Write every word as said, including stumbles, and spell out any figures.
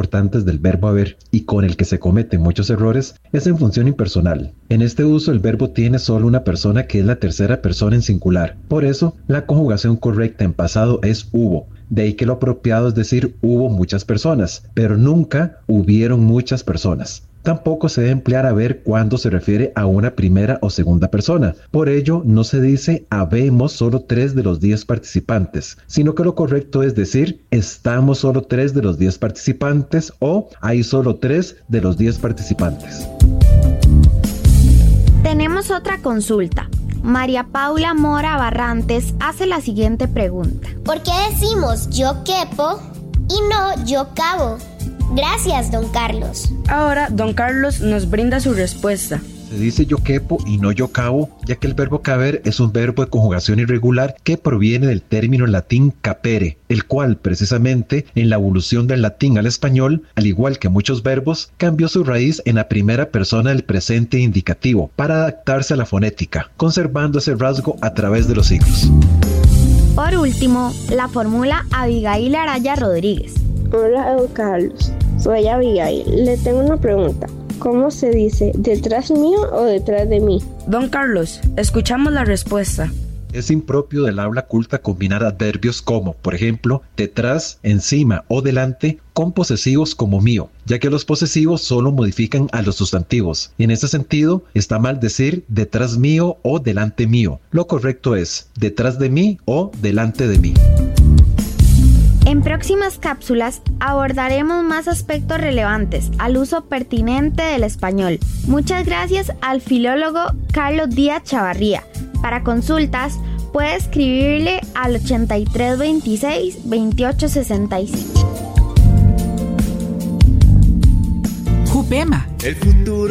importantes del verbo haber y con el que se cometen muchos errores es en función impersonal. En este uso el verbo tiene solo una persona que es la tercera persona en singular. Por eso, la conjugación correcta en pasado es hubo. De ahí que lo apropiado es decir hubo muchas personas, pero nunca hubieron muchas personas. Tampoco se debe emplear haber cuando se refiere a una primera o segunda persona. Por ello, no se dice habemos solo tres de los diez participantes, sino que lo correcto es decir estamos solo tres de los diez participantes o hay solo tres de los diez participantes. Tenemos otra consulta. María Paula Mora Barrantes hace la siguiente pregunta. ¿Por qué decimos yo quepo y no yo cabo? Gracias, don Carlos. Ahora, don Carlos nos brinda su respuesta. Se dice yo quepo y no yo cabo, ya que el verbo caber es un verbo de conjugación irregular que proviene del término latín capere, el cual precisamente en la evolución del latín al español, al igual que muchos verbos, cambió su raíz en la primera persona del presente indicativo para adaptarse a la fonética, conservando ese rasgo a través de los siglos. Por último, la fórmula Abigail Araya Rodríguez. Hola, don Carlos. Soy Abigail. Le tengo una pregunta. ¿Cómo se dice detrás mío o detrás de mí? Don Carlos, escuchamos la respuesta. Es impropio del habla culta combinar adverbios como, por ejemplo, detrás, encima o delante con posesivos como mío, ya que los posesivos solo modifican a los sustantivos. Y en ese sentido, está mal decir detrás mío o delante mío. Lo correcto es detrás de mí o delante de mí. En próximas cápsulas abordaremos más aspectos relevantes al uso pertinente del español. Muchas gracias al filólogo Carlos Díaz Chavarría. Para consultas, puede escribirle al ochenta y tres veintiséis veintiocho sesenta y cinco. Jupema. El futuro.